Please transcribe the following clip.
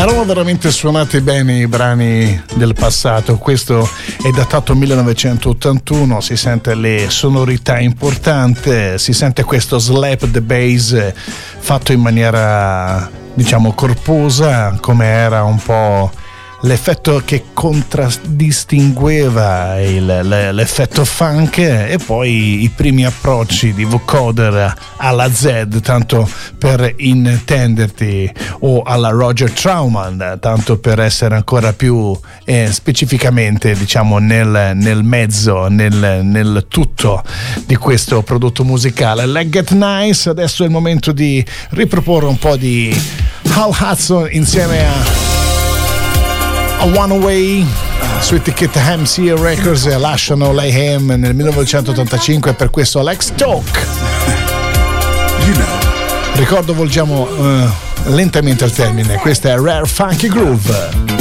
Erano veramente suonati bene i brani del passato. Questo è datato 1981, si sente le sonorità importanti, si sente questo slap the bass fatto in maniera, diciamo, corposa, come era un po' l'effetto che contraddistingueva l'effetto funk, e poi i primi approcci di vocoder alla Z, tanto per intenderti, o alla Roger Troutman, tanto per essere ancora più specificamente, diciamo, nel mezzo, nel tutto di questo prodotto musicale. Let's Get Nice. Adesso è il momento di riproporre un po' di Hal Hudson insieme a One Way su etichetta MC Records, e lasciano Layhem nel 1985 per questo Let's Talk. Ricordo, volgiamo lentamente al termine. Questa è Rare Funky Groove.